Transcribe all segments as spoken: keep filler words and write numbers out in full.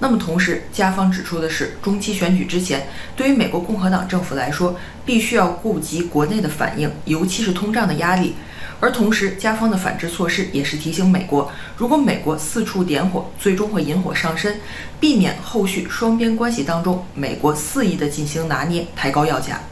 那么同时，加方指出的是，中期选举之前，对于美国共和党政府来说，必须要顾及国内的反应，尤其是通胀的压力。而同时，加方的反制措施也是提醒美国，如果美国四处点火，最终会引火上身，避免后续双边关系当中美国肆意的进行拿捏，抬高要价。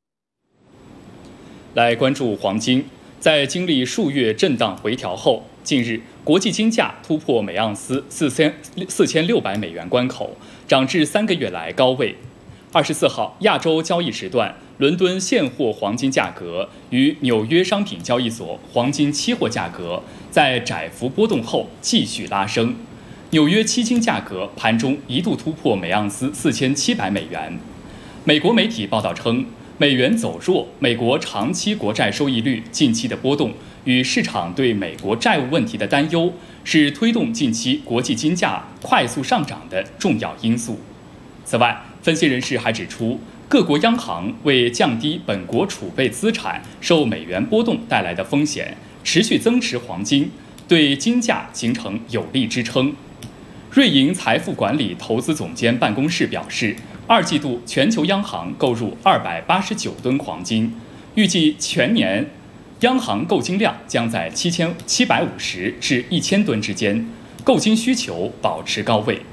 来关注黄金，在经历数月震荡回调后，近日国际金价突破每盎司四千四千六百美元关口，涨至三个月来高位。二十四号亚洲交易时段，伦敦现货黄金价格与纽约商品交易所黄金期货价格在窄幅波动后继续拉升。纽约期金价格盘中一度突破每盎司四千七百美元。美国媒体报道称，美元走弱，美国长期国债收益率近期的波动与市场对美国债务问题的担忧，是推动近期国际金价快速上涨的重要因素。此外，分析人士还指出，各国央行为降低本国储备资产受美元波动带来的风险，持续增持黄金，对金价形成有力支撑。瑞银财富管理投资总监办公室表示，二季度全球央行购入二百八十九吨黄金，预计全年央行购金量将在七千七百五十至一千吨之间，购金需求保持高位。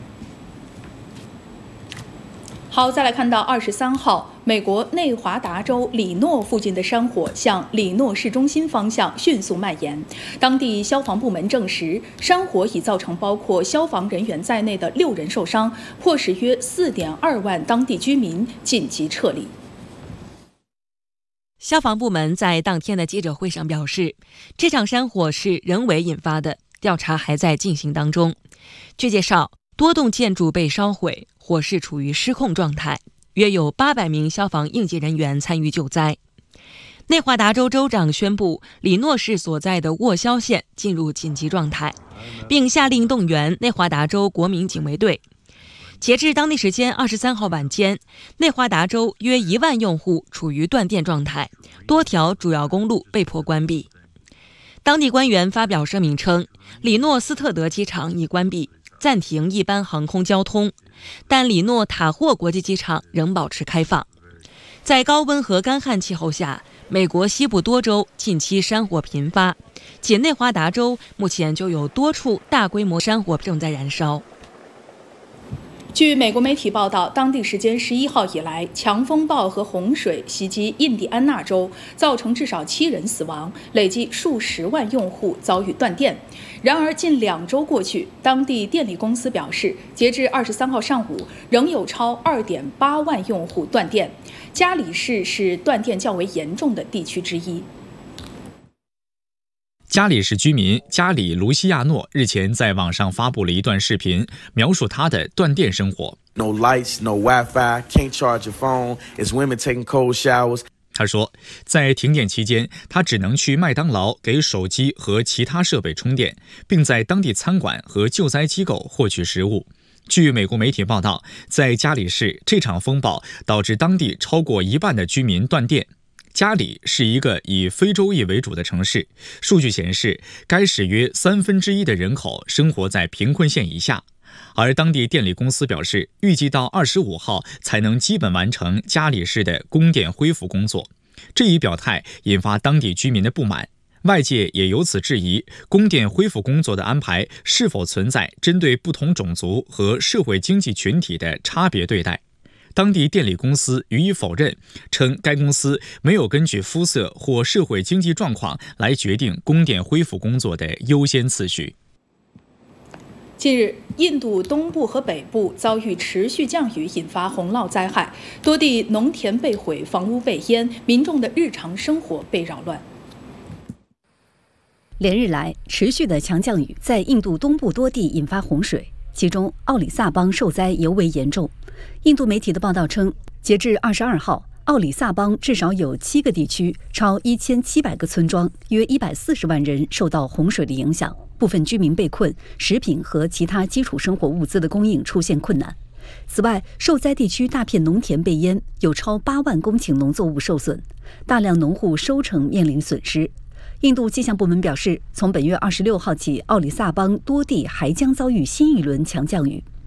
好，再来看到二十三号，美国内华达州里诺附近的山火向里诺市中心方向迅速蔓延。当地消防部门证实，山火已造成包括消防人员在内的六人受伤，迫使约四点二万当地居民紧急撤离。 消防部门在当天的记者会上表示，这场山火是人为引发的，调查还在进行当中。据介绍，多栋建筑被烧毁，火势处于失控状态，约有八百名消防应急人员参与救灾。内华达州州长宣布，里诺市所在的沃肖县进入紧急状态，并下令动员内华达州国民警卫队。截至当地时间二十三号晚间，内华达州约一万用户处于断电状态，多条主要公路被迫关闭。当地官员发表声明称，里诺斯特德机场已关闭，暂停一般航空交通，但里诺塔霍国际机场仍保持开放。在高温和干旱气候下，美国西部多州近期山火频发，仅内华达州目前就有多处大规模山火正在燃烧。 据美国媒体报道，当地时间十一号以来，强风暴和洪水袭击印第安纳州，造成至少七人死亡，累计数十万用户遭遇断电。然而，近两周过去，当地电力公司表示，截至二十三号上午，仍有超二点八万用户断电。加里市是断电较为严重的地区之一。 加里市居民加里·卢西亚诺日前在网上发布了一段视频，描述他的断电生活。 No lights, no Wi-Fi, can't charge your phone. It's women taking cold showers. 他说，在停电期间，他只能去麦当劳给手机和其他设备充电，并在当地餐馆和救灾机构获取食物。据美国媒体报道，在加里市，这场风暴导致当地超过一半的居民断电。加里是一个以非洲裔为主的城市，数据显示，该市约三分之一的人口生活在贫困线以下。而当地电力公司表示，预计到二十五号才能基本完成加里市的供电恢复工作。这一表态引发当地居民的不满，外界也由此质疑供电恢复工作的安排是否存在针对不同种族和社会经济群体的差别对待。当地电力公司予以否认，称该公司没有根据肤色或社会经济状况来决定供电恢复工作的优先次序。 近日，印度东部和北部遭遇持续降雨，引发洪涝灾害，多地农田被毁，房屋被淹，民众的日常生活被扰乱。 连日来，持续的强降雨在印度东部多地引发洪水，其中奥里萨邦受灾尤为严重。印度媒体的报道称，截至二十二号，奥里萨邦至少有七个地区，超一千七百个村庄，约一百四十万人受到洪水的影响，部分居民被困，食品和其他基础生活物资的供应出现困难。此外，受灾地区大片农田被淹，有超八万公顷农作物受损，大量农户收成面临损失。印度气象部门表示，从本月二十六号起，奥里萨邦多地还将遭遇新一轮强降雨。